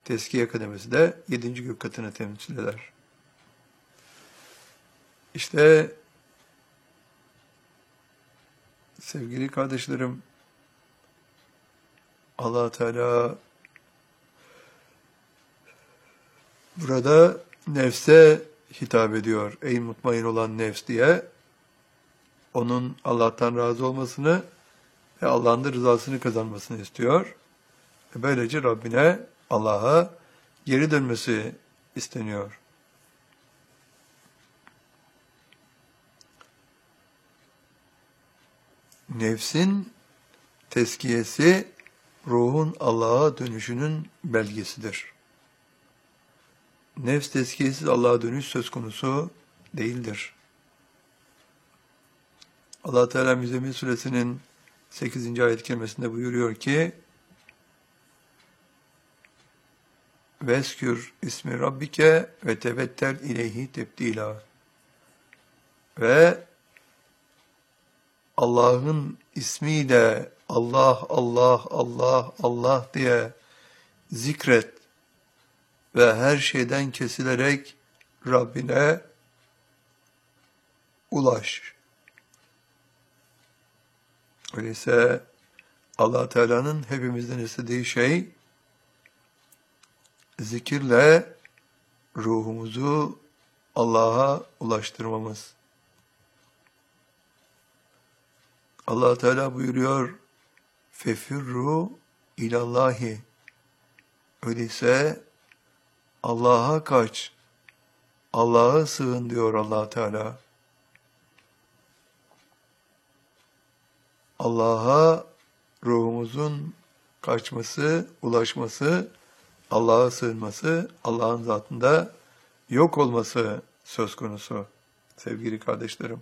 Tezkiye kademesi de 7. gök katını temsil eder. İşte sevgili kardeşlerim, Allah Teala burada nefse hitap ediyor. Ey mutmain olan nefs diye. Onun Allah'tan razı olmasını ve Allah'ın da rızasını kazanmasını istiyor. Böylece Rabbine, Allah'a geri dönmesi isteniyor. Nefsin tezkiyesi ruhun Allah'a dönüşünün belgesidir. Nefs tezkiyesiz Allah'a dönüş söz konusu değildir. Allah Teala Müzzemmil Suresinin 8. ayet-i kerimesinde buyuruyor ki: "Veskür ismi rabbike ve tevettel ileyhi tebdila." Ve Allah'ın ismiyle Allah, Allah, Allah, Allah diye zikret ve her şeyden kesilerek Rabbine ulaş. Öyleyse Allah Teala'nın hepimizden istediği şey zikirle ruhumuzu Allah'a ulaştırmamız. Allah Teala buyuruyor: "Fefirru ilallahi." Öyleyse Allah'a kaç, Allah'a sığın diyor Allah Teala. Allah'a ruhumuzun kaçması, ulaşması, Allah'a sığınması, Allah'ın zatında yok olması söz konusu sevgili kardeşlerim.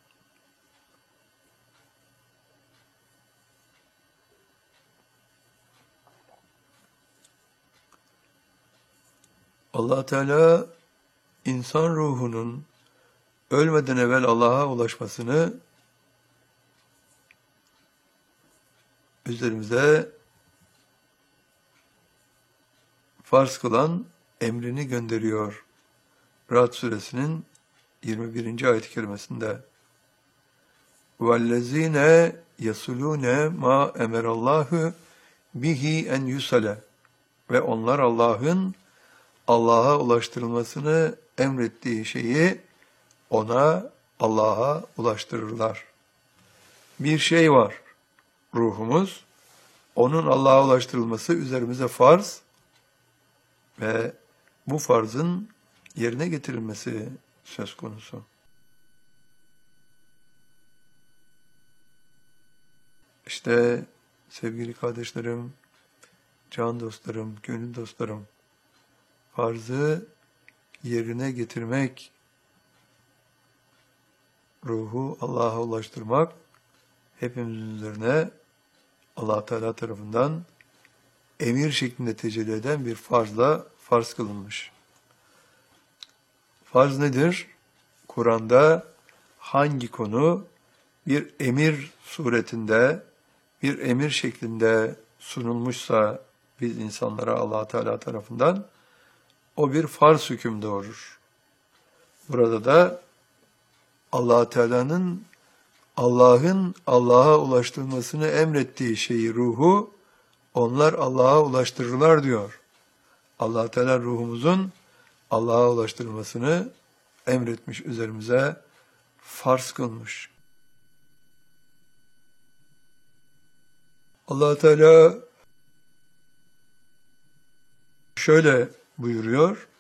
Allah Teala insan ruhunun ölmeden evvel Allah'a ulaşmasını üzerimize farz kılan emrini gönderiyor. Ra'd suresinin 21. ayet-i kerimesinde. وَالَّذ۪ينَ يَصُلُونَ مَا اَمَرَ اللّٰهُ بِهِ اَنْ يُسَلَ. Ve onlar Allah'a ulaştırılmasını emrettiği şeyi Allah'a ulaştırırlar. Bir şey var, ruhumuz, onun Allah'a ulaştırılması üzerimize farz ve bu farzın yerine getirilmesi söz konusu. İşte sevgili kardeşlerim, can dostlarım, gönül dostlarım, farzı yerine getirmek, ruhu Allah'a ulaştırmak hepimizin üzerine Allah Teala tarafından emir şeklinde tecelli eden bir farz kılınmış. Farz nedir? Kur'an'da hangi konu bir emir suretinde, bir emir şeklinde sunulmuşsa biz insanlara Allah Teala tarafından o bir farz hüküm doğurur. Burada da Allah Teala'nın Allah'a ulaştırmasını emrettiği şeyi, ruhu, onlar Allah'a ulaştırırlar diyor. Allah Teala ruhumuzun Allah'a ulaştırılmasını emretmiş, üzerimize farz kılmış. Allah Teala şöyle buyuruyor: